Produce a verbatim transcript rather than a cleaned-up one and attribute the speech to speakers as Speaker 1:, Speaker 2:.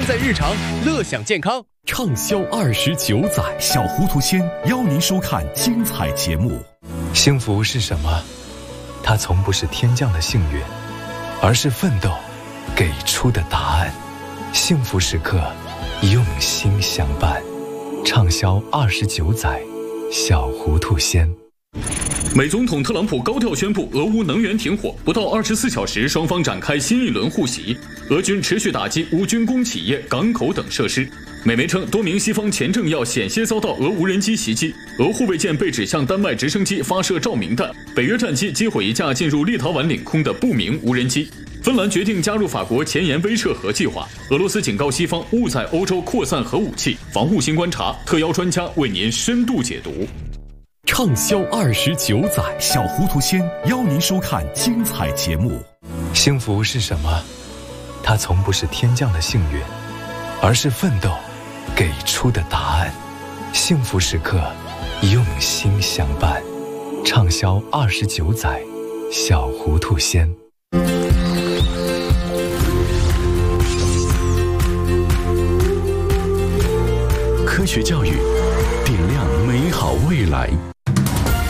Speaker 1: 在日常，乐享健康。
Speaker 2: 畅销二十九载，小糊涂仙邀您收看精彩节目。
Speaker 3: 幸福是什么？它从不是天降的幸运，而是奋斗给出的答案。幸福时刻，用心相伴。畅销二十九载，小糊涂仙。
Speaker 4: 美总统特朗普高调宣布俄乌能源停火，不到二十四小时，双方展开新一轮互袭。俄军持续打击乌军工企业、港口等设施。美媒称，多名西方前政要险些遭到俄无人机袭击，俄护卫舰被指向丹麦直升机发射照明弹，北约战机击毁一架进入立陶宛领空的不明无人机。芬兰决定加入法国前沿威慑核计划。俄罗斯警告西方勿在欧洲扩散核武器，防护新观察，特邀专家为您深度解读。
Speaker 2: 畅销二十九载，小糊涂仙邀您收看精彩节目。
Speaker 3: 幸福是什么？它从不是天降的幸运，而是奋斗给出的答案。幸福时刻，用心相伴。畅销二十九载，小糊涂仙。
Speaker 2: 科学教育，点亮美好未来。